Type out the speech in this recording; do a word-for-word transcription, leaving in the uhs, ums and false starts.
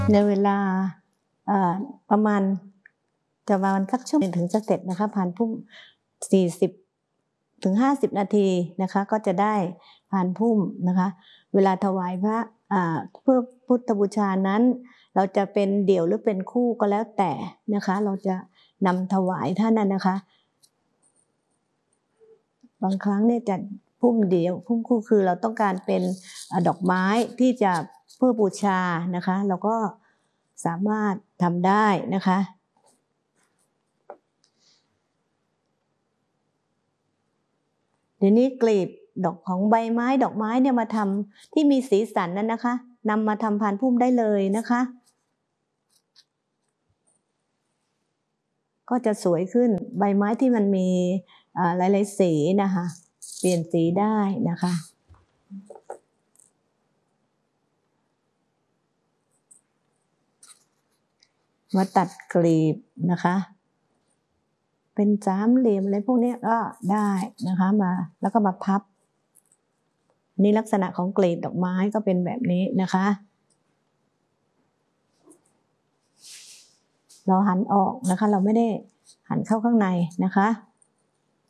ในเวลาประมาณจะประมาณสักชั่วโมงถึงจะเสร็จนะคะพานพุ่มสี่สิบถึงห้าสิบนาทีนะคะก็จะได้พานพุ่มนะคะเวลาถวายพระเพื่อพุทธบูชานั้นเราจะเป็นเดี่ยวหรือเป็นคู่ก็แล้วแต่นะคะเราจะนำถวายท่านนั้นนะคะบางครั้งเนี่ยจะพุ่มเดี่ยวพุ่มคู่คือเราต้องการเป็นดอกไม้ที่จะเพื่อบูชานะคะเราก็สามารถทำได้นะคะเดี๋ยวนี้กลีบดอกของใบไม้ดอกไม้เนี่ยมาทำที่มีสีสันนั้นนะคะนำมาทำพานพุ่มได้เลยนะคะก็จะสวยขึ้นใบไม้ที่มันมีหลายๆสีนะคะเปลี่ยนสีได้นะคะมาตัดกลีบนะคะเป็นสามเหลี่ยมอะไรพวกนี้ก็ได้นะคะมาแล้วก็มาพับนี่ลักษณะของกลีบดอกไม้ก็เป็นแบบนี้นะคะเราหันออกนะคะเราไม่ได้หันเข้าข้างในนะคะ